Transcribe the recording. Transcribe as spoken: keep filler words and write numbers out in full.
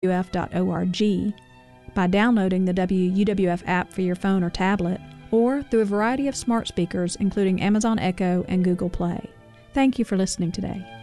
f dot org, by downloading the W U W F app for your phone or tablet, or through a variety of smart speakers including Amazon Echo and Google Play. Thank you for listening today.